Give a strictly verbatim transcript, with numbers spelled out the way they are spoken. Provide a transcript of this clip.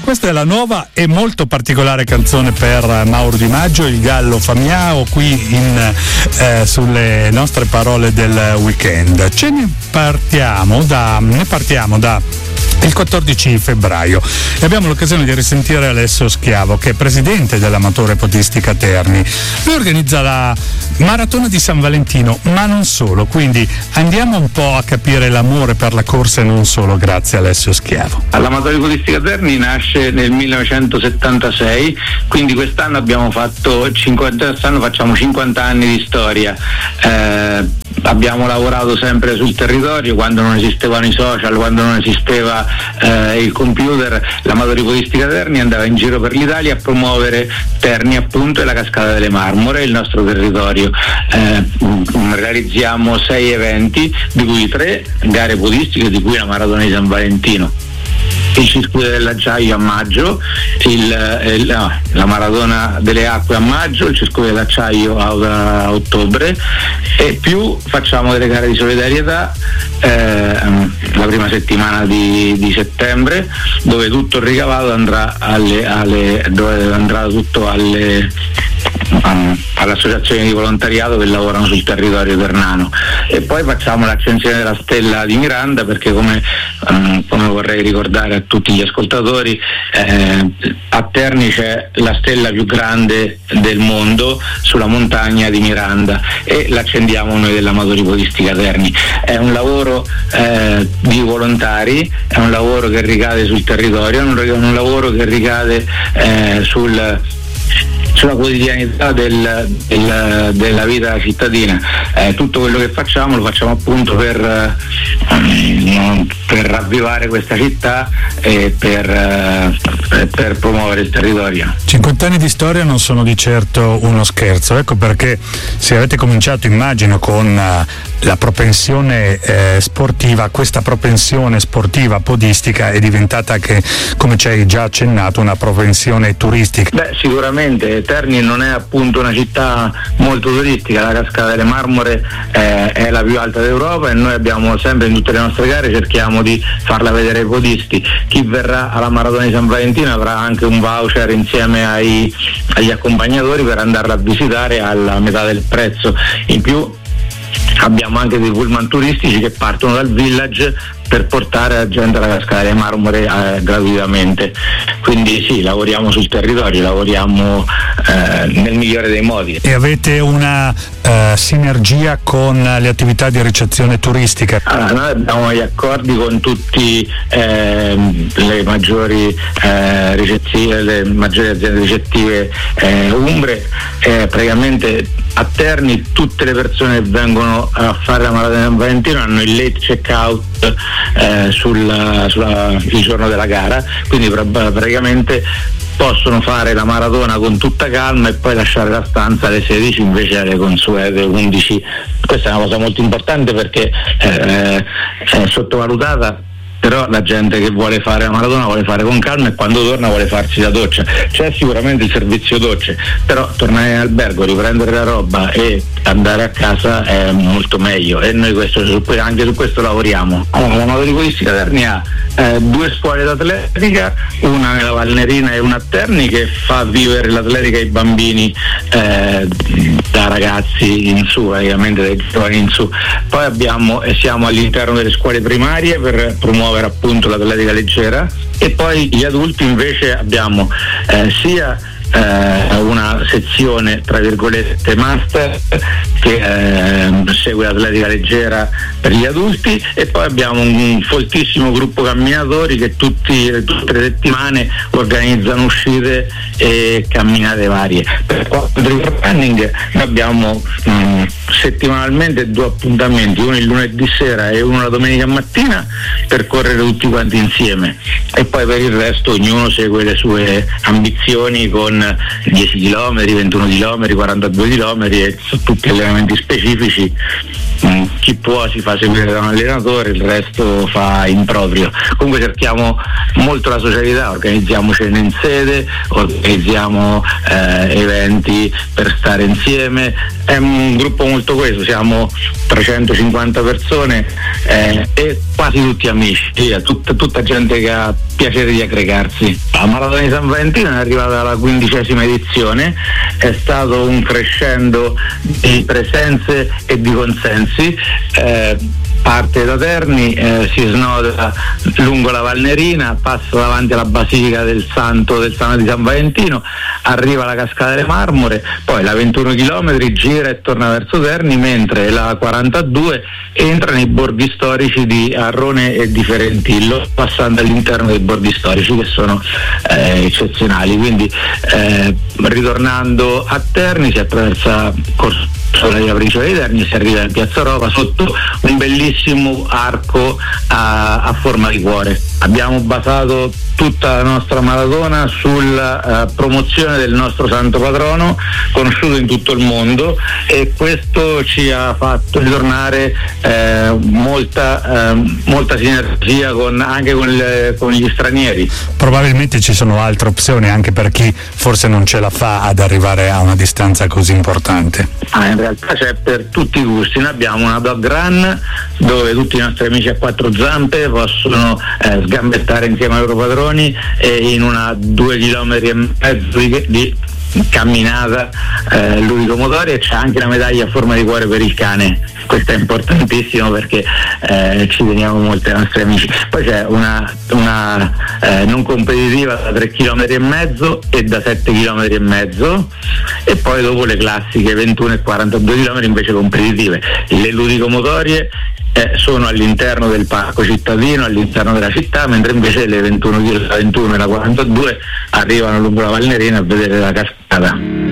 questa è la nuova e molto particolare canzone per Mauro Di Maggio, Il Gallo fa miau, qui in, eh, sulle nostre parole del weekend. Ce ne partiamo da, ne partiamo da il quattordici febbraio e abbiamo l'occasione di risentire Alessio Schiavo, che è presidente dell'Amatore Podistica Terni. Lui organizza la Maratona di San Valentino, ma non solo, quindi andiamo un po' a capire l'amore per la corsa e non solo, grazie a Alessio Schiavo. L'Amatore Podistica Terni nasce nel millenovecentosettantasei, quindi quest'anno abbiamo fatto cinquanta, quest'anno facciamo cinquanta anni di storia. Eh, abbiamo lavorato sempre sul territorio, quando non esistevano i social, quando non esisteva eh, il computer, l'Amatore Podistica Terni andava in giro per l'Italia a promuovere Terni appunto e la Cascata delle Marmore, il nostro territorio. Eh, realizziamo sei eventi, di cui tre gare podistiche, di cui la Maratona di San Valentino, il circuito dell'acciaio a maggio, il, il, no, la Maratona delle Acque a maggio, il circuito dell'acciaio a, a ottobre, e più facciamo delle gare di solidarietà eh, la prima settimana di, di settembre, dove tutto il ricavato andrà alle, alle dove andrà tutto alle um, alle associazioni di volontariato che lavorano sul territorio ternano. E poi facciamo l'accensione della stella di Miranda, perché come, um, come vorrei ricordare a tutti gli ascoltatori, eh, a Terni c'è la stella più grande del mondo sulla montagna di Miranda e l'accendiamo noi dell'Amatore Podistica Terni. È un lavoro eh, di volontari, è un lavoro che ricade sul territorio, è un, un lavoro che ricade eh, sul sulla quotidianità del, del, della vita cittadina. Eh, tutto quello che facciamo lo facciamo appunto per, eh, per ravvivare questa città e per, eh, per promuovere il territorio. cinquanta anni di storia non sono di certo uno scherzo, ecco perché se avete cominciato, immagino, con uh, la propensione eh, sportiva, questa propensione sportiva podistica è diventata anche, come ci hai già accennato, una propensione turistica. Beh, sicuramente Terni non è appunto una città molto turistica, la Cascata delle Marmore eh, è la più alta d'Europa e noi abbiamo sempre, in tutte le nostre gare, cerchiamo di farla vedere ai podisti. Chi verrà alla Maratona di San Valentino avrà anche un voucher insieme ai, agli accompagnatori per andarla a visitare alla metà del prezzo. In più abbiamo anche dei pullman turistici che partono dal village per portare la gente alla Cascata delle Marmore eh, gratuitamente. Quindi sì, lavoriamo sul territorio, lavoriamo eh, nel migliore dei modi. E avete una eh, sinergia con le attività di ricezione turistica? Allora, noi abbiamo gli accordi con tutte eh, le maggiori eh, ricettive, le maggiori aziende ricettive eh, umbre. Eh, praticamente a Terni tutte le persone che vengono a fare la Maratona di San Valentino hanno il late check-out Eh, sul, sulla, il giorno della gara, quindi pr- praticamente possono fare la maratona con tutta calma e poi lasciare la stanza alle sedici invece alle consuete undici. Questa è una cosa molto importante perché eh, è sottovalutata, però la gente che vuole fare la maratona vuole fare con calma e quando torna vuole farsi la doccia. C'è sicuramente il servizio docce, però tornare in albergo, riprendere la roba e andare a casa è molto meglio, e noi questo, anche su questo lavoriamo. Allora, la Maratona Podistica Terni ha eh, due scuole d'atletica, una nella Valnerina e una a Terni, che fa vivere l'atletica ai bambini eh, da ragazzi in su, praticamente dai giovani in su. Poi abbiamo e siamo all'interno delle scuole primarie per promuovere appunto l'atletica leggera, e poi gli adulti invece abbiamo eh, sia eh, una sezione tra virgolette master che eh, segue l'atletica leggera per gli adulti, e poi abbiamo un foltissimo gruppo camminatori che tutti, tutte le settimane organizzano uscite e camminate varie. Per quanto riguarda il running, noi abbiamo mh, settimanalmente due appuntamenti, uno il lunedì sera e uno la domenica mattina, per correre tutti quanti insieme, e poi per il resto ognuno segue le sue ambizioni con dieci chilometri, ventuno chilometri, quarantadue chilometri, e su tutti allenamenti specifici mh, chi può si fa seguire da un allenatore, il resto fa in proprio. Comunque cerchiamo molto la socialità, organizziamo cene in sede, organizziamo eh, eventi per stare insieme, è un gruppo molto coeso, siamo trecentocinquanta persone eh, e quasi tutti amici, tutta, tutta gente che ha piacere di aggregarsi. La Maratona di San Valentino è arrivata alla quindicesima edizione, è stato un crescendo di presenze e di consensi, eh, parte da Terni, eh, si snoda lungo la Valnerina, passa davanti alla Basilica del Santo del Santo di San Valentino, arriva alla Cascata delle Marmore, poi la ventuno chilometri gira e torna verso Terni, mentre la quarantadue entra nei borghi storici di Arrone e di Ferentillo, passando all'interno dei borghi storici che sono eh, eccezionali. Quindi eh, ritornando a Terni si attraversa Corso della Principe di Terni e si arriva in Piazza Europa sotto un bellissimo arco a, a forma di cuore. Abbiamo basato tutta la nostra maratona sulla uh, promozione del nostro santo patrono, conosciuto in tutto il mondo, e questo ci ha fatto ritornare eh, molta, eh, molta sinergia con, anche con, le, con gli stranieri. Probabilmente ci sono altre opzioni anche per chi forse non ce la fa ad arrivare a una distanza così importante. Ah, in realtà c'è per tutti i gusti. Noi abbiamo una dog run dove tutti i nostri amici a quattro zampe possono eh, sgambettare insieme ai loro padroni, e in una due chilometri e mezzo di, di camminata eh, ludico-motoria, e c'è anche la medaglia a forma di cuore per il cane. Questo è importantissimo perché eh, ci teniamo molto ai nostri amici. Poi c'è una, una eh, non competitiva da tre chilometri e mezzo e da sette chilometri e mezzo, e poi dopo le classiche ventuno e quarantadue chilometri invece competitive. Le ludico-motorie Eh, sono all'interno del parco cittadino, all'interno della città, mentre invece le ventuno, la ventuno e la quarantadue arrivano lungo la Valnerina a vedere la cascata.